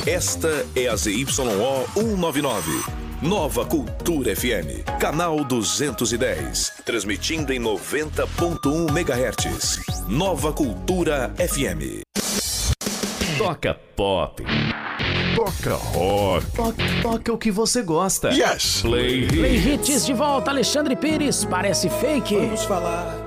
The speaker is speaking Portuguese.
Esta é a ZYO 199. Nova Cultura FM, canal 210, transmitindo em 90.1 MHz. Nova Cultura FM. Toca pop. Toca rock. Toca o que você gosta. Yes! Play Hits de volta, Alexandre Pires, parece fake. Vamos falar